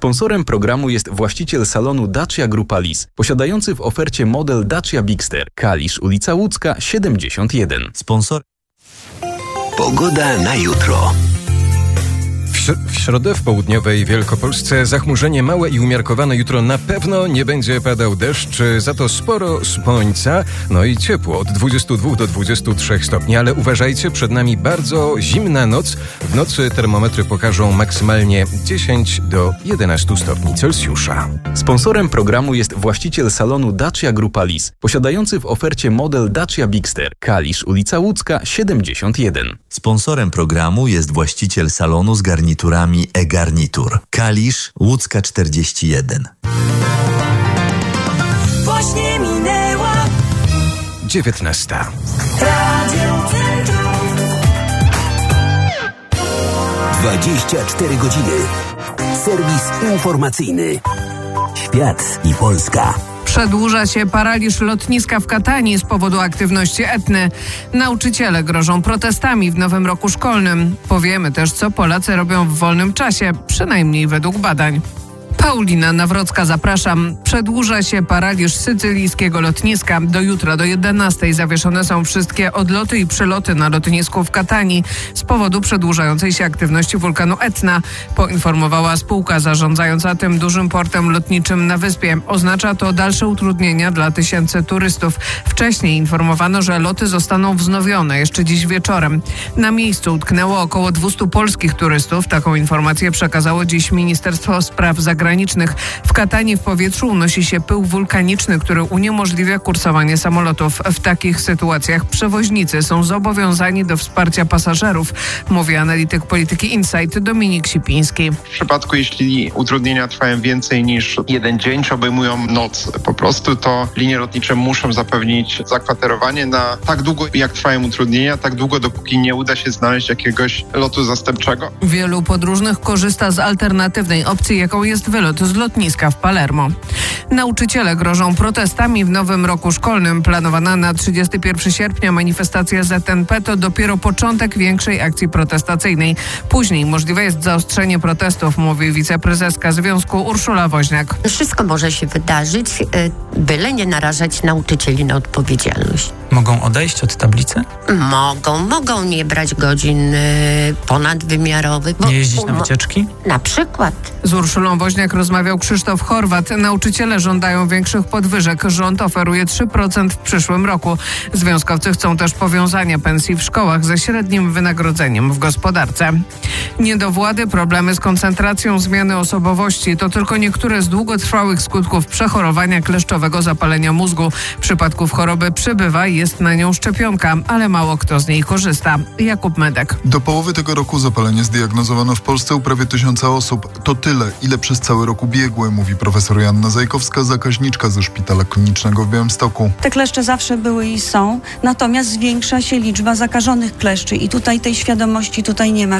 Sponsorem programu jest właściciel salonu Dacia Grupa Lis, posiadający w ofercie model Dacia Bigster. Kalisz, ulica Łódzka, 71. Sponsor. Pogoda na jutro. W środę w południowej Wielkopolsce zachmurzenie małe i umiarkowane. Jutro na pewno nie będzie padał deszcz, za to sporo słońca, no i ciepło od 22 do 23 stopni, ale uważajcie, przed nami bardzo zimna noc. W nocy termometry pokażą maksymalnie 10 do 11 stopni Celsjusza. Sponsorem programu jest właściciel salonu Dacia Grupa Lis, posiadający w ofercie model Dacia Bigster. Kalisz, ulica Łódzka, 71. Sponsorem programu jest właściciel salonu z garniturami e-Garnitur. Kalisz, Łódzka 41. Właśnie minęła 19. Radio Centrum. 24 godziny. Serwis informacyjny. Świat i Polska. Przedłuża się paraliż lotniska w Katanii z powodu aktywności Etny. Nauczyciele grożą protestami w nowym roku szkolnym. Powiemy też, co Polacy robią w wolnym czasie, przynajmniej według badań. Paulina Nawrocka, zapraszam. Przedłuża się paraliż sycylijskiego lotniska. Do jutra do 11 zawieszone są wszystkie odloty i przyloty na lotnisku w Katanii z powodu przedłużającej się aktywności wulkanu Etna, poinformowała spółka zarządzająca tym dużym portem lotniczym na wyspie. Oznacza to dalsze utrudnienia dla tysięcy turystów. Wcześniej informowano, że loty zostaną wznowione jeszcze dziś wieczorem. Na miejscu utknęło około 200 polskich turystów. Taką informację przekazało dziś Ministerstwo Spraw Zagranicznych. W Katanii w powietrzu unosi się pył wulkaniczny, który uniemożliwia kursowanie samolotów. W takich sytuacjach przewoźnicy są zobowiązani do wsparcia pasażerów, mówi analityk polityki Insight Dominik Sipiński. W przypadku, jeśli utrudnienia trwają więcej niż jeden dzień, czy obejmują noc po prostu, to linie lotnicze muszą zapewnić zakwaterowanie na tak długo, jak trwają utrudnienia, tak długo, dopóki nie uda się znaleźć jakiegoś lotu zastępczego. Wielu podróżnych korzysta z alternatywnej opcji, jaką jest wylot z lotniska w Palermo. Nauczyciele grożą protestami w nowym roku szkolnym. Planowana na 31 sierpnia manifestacja ZNP to dopiero początek większej akcji protestacyjnej. Później możliwe jest zaostrzenie protestów, mówi wiceprezeska Związku Urszula Woźniak. Wszystko może się wydarzyć, byle nie narażać nauczycieli na odpowiedzialność. Mogą odejść od tablicy? Mogą nie brać godzin ponadwymiarowych. Nie jeździć na wycieczki? Na przykład. Z Urszulą Woźniak rozmawiał Krzysztof Horwat. Nauczyciele żądają większych podwyżek. Rząd oferuje 3% w przyszłym roku. Związkowcy chcą też powiązania pensji w szkołach ze średnim wynagrodzeniem w gospodarce. Niedowłady, problemy z koncentracją, zmiany osobowości to tylko niektóre z długotrwałych skutków przechorowania kleszczowego zapalenia mózgu. Przypadków choroby przybywa i jest na nią szczepionka, ale mało kto z niej korzysta. Jakub Medek. Do połowy tego roku zapalenie zdiagnozowano w Polsce u prawie 1000 osób. To tyle, ile przez cały rok ubiegły, mówi profesor Joanna Zajkowska, zakaźniczka ze Szpitala Klinicznego w Białymstoku. Te kleszcze zawsze były i są, natomiast zwiększa się liczba zakażonych kleszczy i tutaj tej świadomości nie ma.